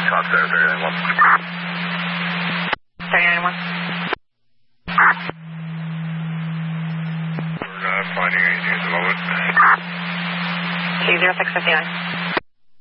Copy that, 39-1. 39-1. We're not finding anything at the moment. T-0659.